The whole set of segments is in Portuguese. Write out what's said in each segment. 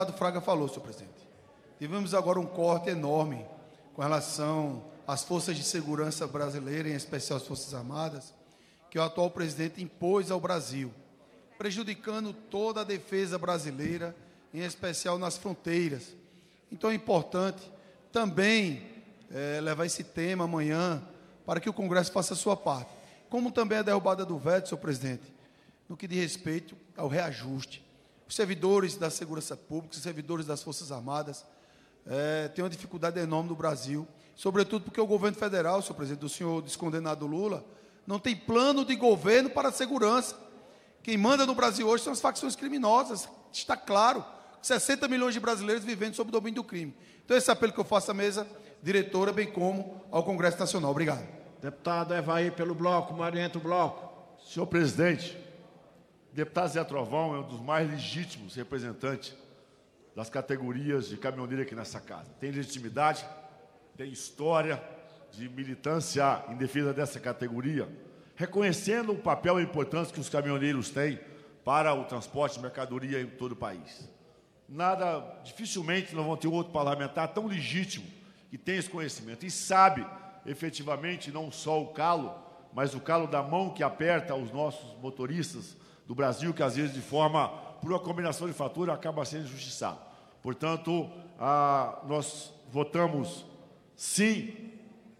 O Fraga falou, senhor presidente. Tivemos agora um corte enorme com relação às forças de segurança brasileiras, em especial as Forças Armadas, que o atual presidente impôs ao Brasil, prejudicando toda a defesa brasileira, em especial nas fronteiras. Então é importante também levar esse tema amanhã para que o Congresso faça a sua parte. Como também a derrubada do veto, senhor presidente, no que diz respeito ao reajuste. Os servidores da segurança pública, os servidores das Forças Armadas têm uma dificuldade enorme no Brasil, sobretudo porque o governo federal, senhor presidente, do senhor descondenado Lula, não tem plano de governo para a segurança. Quem manda no Brasil hoje são as facções criminosas, está claro, 60 milhões de brasileiros vivendo sob o domínio do crime. Então esse apelo que eu faço à mesa diretora, bem como ao Congresso Nacional. Obrigado. Deputado Evaí, pelo bloco, me orienta o bloco. Senhor presidente, o deputado Zé Trovão é um dos mais legítimos representantes das categorias de caminhoneiro aqui nessa casa. Tem legitimidade, tem história de militância em defesa dessa categoria, reconhecendo o papel e a importância que os caminhoneiros têm para o transporte de mercadoria em todo o país. Dificilmente nós vamos ter outro parlamentar tão legítimo que tem esse conhecimento e sabe, efetivamente, não só o calo, mas o calo da mão que aperta os nossos motoristas do Brasil, que às vezes, por uma combinação de fatores, acaba sendo injustiçado. Portanto, nós votamos sim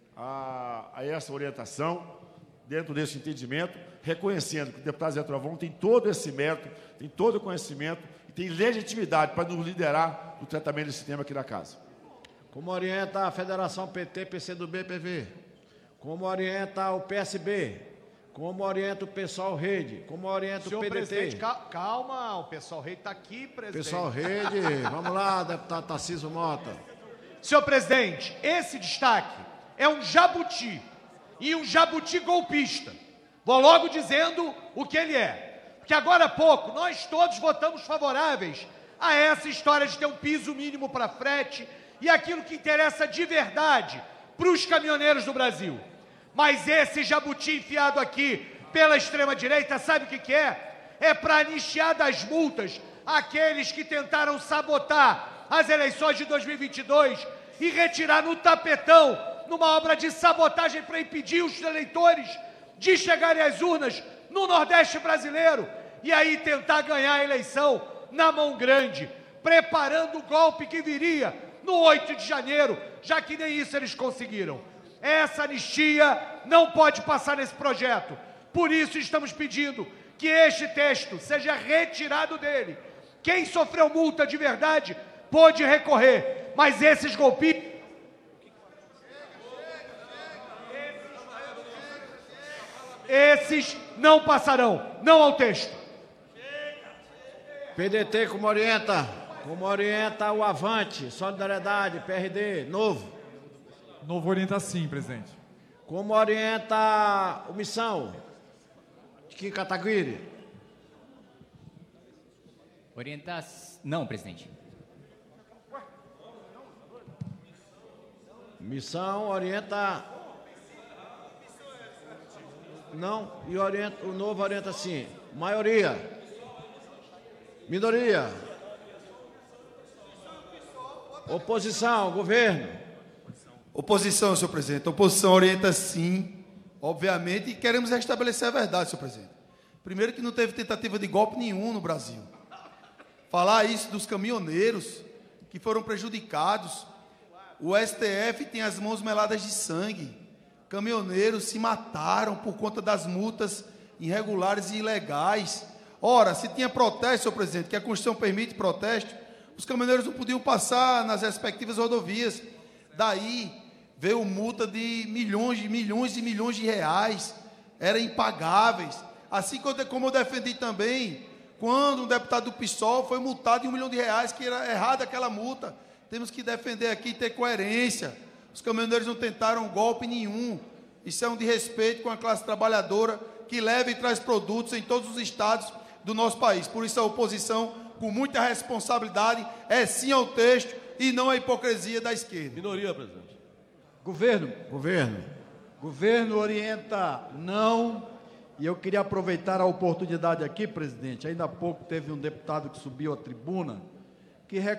a essa orientação, dentro desse entendimento, reconhecendo que o deputado Zé Trovão tem todo esse mérito, tem todo o conhecimento e tem legitimidade para nos liderar no tratamento desse tema aqui na casa. Como orienta a Federação PT, PCdoB, PV? Como orienta o PSB? Como orienta o pessoal Rede? Como orienta o PDT? Presidente, calma, o pessoal Rede está aqui, presidente. Pessoal Rede, vamos lá, deputado Tarcísio Mota. Senhor presidente, esse destaque é um jabuti, e um jabuti golpista. Vou logo dizendo o que ele é. Porque agora há pouco, nós todos votamos favoráveis a essa história de ter um piso mínimo para frete e aquilo que interessa de verdade para os caminhoneiros do Brasil. Mas esse jabuti enfiado aqui pela extrema-direita, sabe o que é? É para anistiar das multas aqueles que tentaram sabotar as eleições de 2022 e retirar no tapetão, numa obra de sabotagem para impedir os eleitores de chegarem às urnas no Nordeste brasileiro e aí tentar ganhar a eleição na mão grande, preparando o golpe que viria no 8 de janeiro, já que nem isso eles conseguiram. Essa anistia não pode passar nesse projeto. Por isso estamos pedindo que este texto seja retirado dele. Quem sofreu multa de verdade pode recorrer, mas esses golpistas... Esses não passarão, não ao texto. PDT, como orienta? Como orienta o Avante, Solidariedade, PRD, Novo? Novo orienta sim, presidente. Como orienta o Missão? Kim Kataguiri? Orienta... Não, presidente. Missão orienta... Não, e orienta, o Novo orienta sim. Maioria. Minoria. Oposição, governo. Oposição, senhor presidente. A oposição orienta sim, obviamente, e queremos restabelecer a verdade, senhor presidente. Primeiro que não teve tentativa de golpe nenhum no Brasil. Falar isso dos caminhoneiros que foram prejudicados. O STF tem as mãos meladas de sangue. Caminhoneiros se mataram por conta das multas irregulares e ilegais. Ora, se tinha protesto, senhor presidente, que a Constituição permite protesto, os caminhoneiros não podiam passar nas respectivas rodovias. Daí veio multa de milhões de reais, eram impagáveis. Assim como eu defendi também, quando um deputado do PSOL foi multado em R$1 milhão, que era errada aquela multa. Temos que defender aqui e ter coerência. Os caminhoneiros não tentaram golpe nenhum. Isso é um desrespeito com a classe trabalhadora que leva e traz produtos em todos os estados do nosso país. Por isso a oposição, com muita responsabilidade, é sim ao texto e não à hipocrisia da esquerda. Minoria, presidente. Governo. Governo. Governo orienta não. E eu queria aproveitar a oportunidade aqui, presidente. Ainda há pouco teve um deputado que subiu à tribuna que